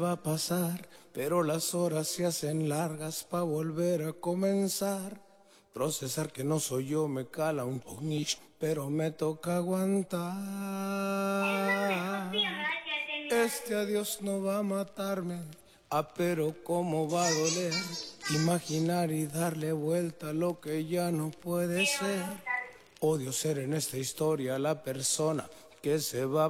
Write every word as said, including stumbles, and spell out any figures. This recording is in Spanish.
va a pasar, pero las horas se hacen largas pa' volver a comenzar. Procesar que no soy yo me cala un poquillo, pero me toca aguantar. Este adiós no va a matarme, ah, pero cómo va a doler. Imaginar y darle vuelta a lo que ya no puede ser. Odio ser en esta historia la persona que se va